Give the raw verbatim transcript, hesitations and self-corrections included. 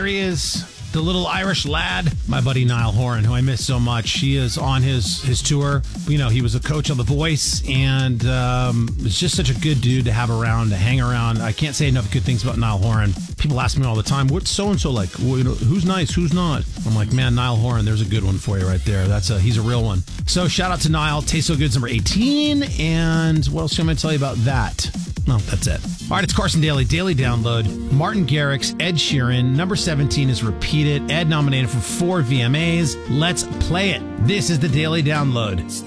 there he is. The little Irish lad, my buddy Niall Horan, who I miss so much. He is on his, his tour. You know, he was a coach on The Voice, and um, it's just such a good dude to have around, to hang around. I can't say enough good things about Niall Horan. People ask me all the time, what's so-and-so like? Well, you know, who's nice, who's not? I'm like, man, Niall Horan, there's a good one for you right there. That's a, he's a real one. So shout out to Niall. Taste So Good's number eighteen. And what else am I going to tell you about that? No, that's it. All right, it's Carson Daly, Daily Download. Martin Garrix, Ed Sheeran. Number seventeen is Repeat It. Ed nominated for four V M As. Let's play it. This is the Daily Download.